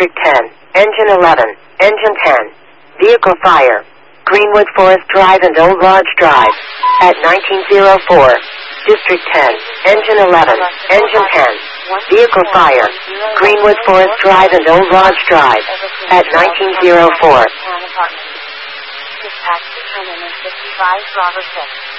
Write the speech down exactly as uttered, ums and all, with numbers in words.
District ten, Engine eleven, Engine ten. Vehicle fire. Greenwood Forest Drive and Old Lodge Drive. At nineteen oh four. District ten, Engine eleven, Engine ten. Vehicle fire. Greenwood Forest Drive and Old Lodge Drive. At nineteen oh four. Dispatch to Terminus fifty-five, Robert six.